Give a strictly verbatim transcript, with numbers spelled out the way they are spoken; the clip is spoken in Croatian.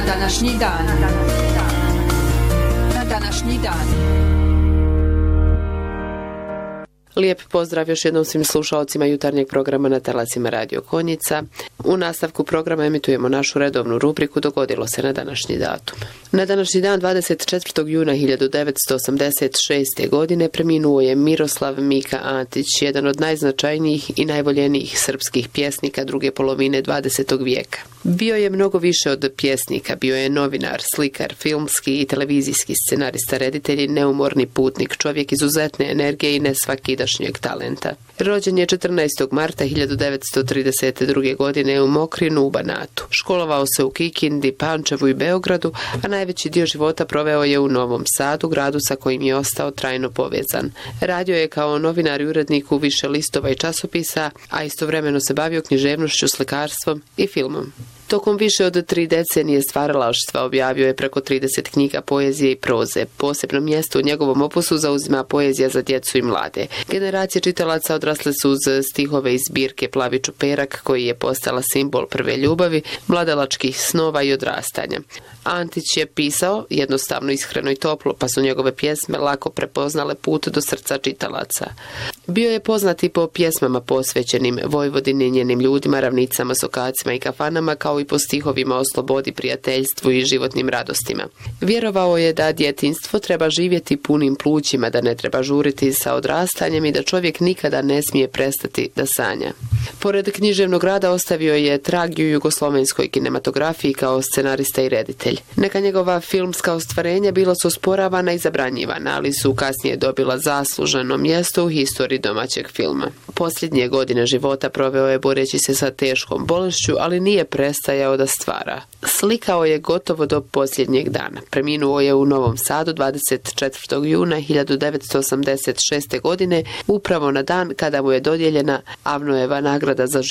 današnji dan. Na današnji dan. Lijep pozdrav još jednom svim slušalcima jutarnjeg programa na talasima Radio Konjica. U nastavku programa emitujemo našu redovnu rubriku Dogodilo se na današnji datum. Na današnji dan dvadeset četvrtog juna hiljadu devetsto osamdeset šeste. godine preminuo je Miroslav Mika Antić, jedan od najznačajnijih i najvoljenijih srpskih pjesnika druge polovine dvadesetog vijeka. Bio je mnogo više od pjesnika, bio je novinar, slikar, filmski i televizijski scenarista, reditelj i neumorni putnik, čovjek izuzetne energije i nesvakidašnjeg talenta. Rođen je četrnaestog marta hiljadu devetsto trideset druge. godine u Mokrinu u Banatu. Školovao se u Kikindi, Pančevu i Beogradu, a najveći dio života proveo je u Novom Sadu, gradu sa kojim je ostao trajno povezan. Radio je kao novinar i urednik u više listova i časopisa, a istovremeno se bavio književnošću, slikarstvom i filmom. Tokom više od tri decenije stvaralaštva objavio je preko trideset knjiga poezije i proze. Posebno mjesto u njegovom opusu zauzima poezija za djecu i mlade. Generacije čitalaca odrasle su uz stihove iz zbirke Plavi čuperak, koji je postala simbol prve ljubavi, mladalačkih snova i odrastanja. Antić je pisao jednostavno, iskreno i toplo, pa su njegove pjesme lako prepoznale put do srca čitalaca. Bio je poznat i po pjesmama posvećenim Vojvodini, njenim ljudima, ravnicama, sokacima i kafanama, kao i po stihovima o slobodi, prijateljstvu i životnim radostima. Vjerovao je da djetinjstvo treba živjeti punim plućima, da ne treba žuriti sa odrastanjem i da čovjek nikada ne smije prestati da sanja. Pored književnog rada ostavio je trag u jugoslovenskoj kinematografiji kao scenarista i reditelj. Neka njegova filmska ostvarenja bila su osporavana i zabranjivana, ali su kasnije dobila zasluženo mjesto u historiji domaćeg filma. Posljednje godine života proveo je boreći se sa teškom bolešću, ali nije prestajao da stvara. Slikao je gotovo do posljednjeg dana. Preminuo je u Novom Sadu dvadeset četvrtog juna hiljadu devetsto osamdeset šeste. godine, upravo na dan kada mu je dodijeljena Avnojeva nagrada za